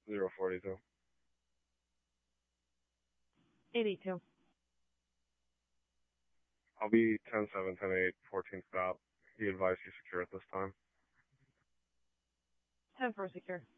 042. 82. I'll be 10-7, 10-8, 14 stop. He advised you secure at this time. 10-4 secure.